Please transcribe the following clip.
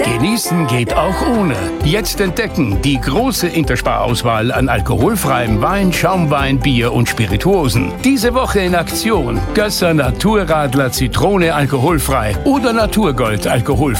Genießen geht auch ohne. Jetzt entdecken die große Interspar-Auswahl an alkoholfreiem Wein, Schaumwein, Bier und Spirituosen. Diese Woche in Aktion: Gösser Naturradler Zitrone alkoholfrei oder Naturgold alkoholfrei.